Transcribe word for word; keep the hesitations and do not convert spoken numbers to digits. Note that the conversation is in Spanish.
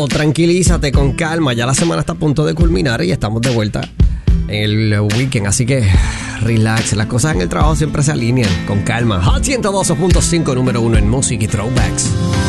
Tranquilízate, con calma, ya la semana está a punto de culminar y estamos de vuelta en el weekend, así que relax, las cosas en el trabajo siempre se alinean, con calma. Hot ciento doce punto cinco, número uno en música y throwbacks.